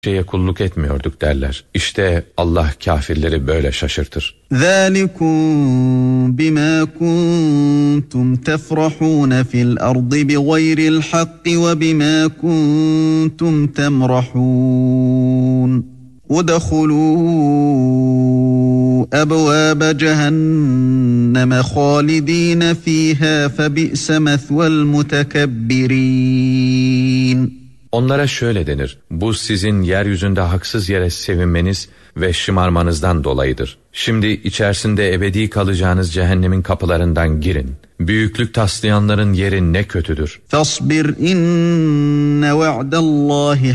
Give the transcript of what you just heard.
şeye kulluk etmiyorduk derler. İşte Allah kafirleri böyle şaşırtır. ذَٰلِكُمْ بِمَا كُنْتُمْ تَفْرَحُونَ فِي الْأَرْضِ بِغَيْرِ الْحَقِّ وَبِمَا كُنْتُمْ تَمْرَحُونَ وَدَخُلُوا أَبْوَابَ جَهَنَّمَ خَالِدِينَ فِيهَا فَبِئْسَ مَثْوَى الْمُتَكَبِّرِينَ. Onlara şöyle denir: bu sizin yeryüzünde haksız yere sevinmeniz ve şımarmanızdan dolayıdır. Şimdi içerisinde ebedi kalacağınız cehennemin kapılarından girin. Büyüklük taslayanların yeri ne kötüdür. فَاصْبِرْ اِنَّ وَعْدَ اللّٰهِ